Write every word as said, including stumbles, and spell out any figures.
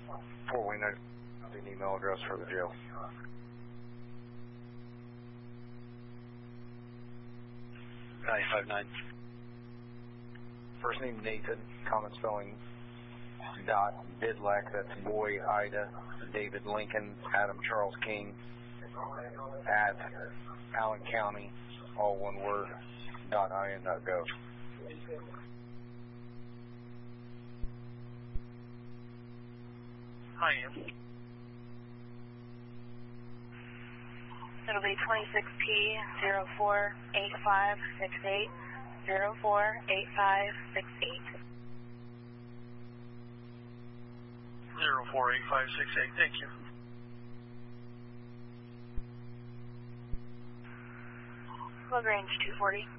Four Wayne, the email address for the jail. nine five nine. First name Nathan, common spelling, dot, Bidlack, that's boy, Ida, David Lincoln, Adam Charles King, at Allen County, all one word, dot in dot gov. Hi, Ian. It'll be twenty-six P zero four eight five six eight zero four eight five six eight. zero four eight five six eight, thank you. Lagrange two forty.